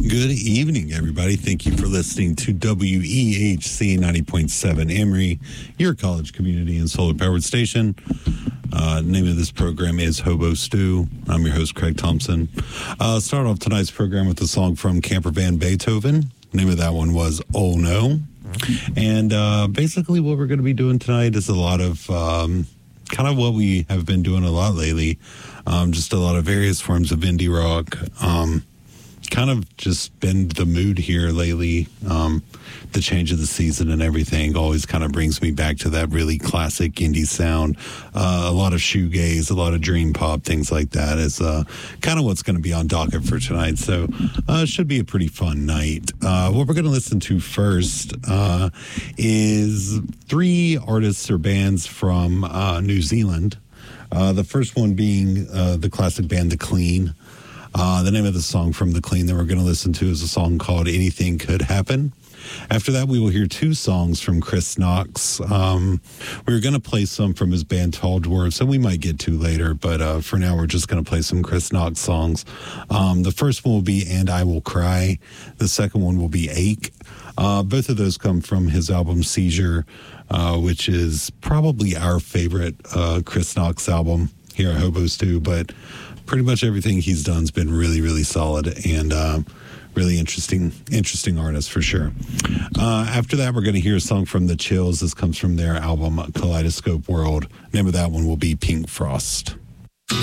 Good evening, everybody. Thank you for listening to WEHC 90.7 Emory, your college community and solar-powered station. Name of this program is Hobo Stew. I'm your host, Craig Thompson. Start off tonight's program with a song from Camper Van Beethoven. Name of that one was Oh No. And basically what we're going to be doing tonight is a lot of kind of what we have been doing a lot lately. Just a lot of various forms of indie rock. Kind of just been the mood here lately. The change of the season and everything always kind of brings me back to that really classic indie sound. A lot of shoegaze, a lot of dream pop, things like that is kind of what's going to be on docket for tonight. So it should be a pretty fun night. What we're going to listen to first is three artists or bands from New Zealand. The first one being the classic band The Clean. The name of the song from The Clean that we're going to listen to is a song called Anything Could Happen. After that, we will hear two songs from Chris Knox. We were going to play some from his band Tall Dwarfs, and we might get to later, but for now, we're just going to play some Chris Knox songs. The first one will be And I Will Cry. The second one will be Ache. Both of those come from his album Seizure, which is probably our favorite Chris Knox album here at Hobo Stew, but pretty much everything he's done has been really, really solid and really interesting artist for sure. After that, we're going to hear a song from The Chills. This comes from their album Kaleidoscope World. Name of that one will be Pink Frost.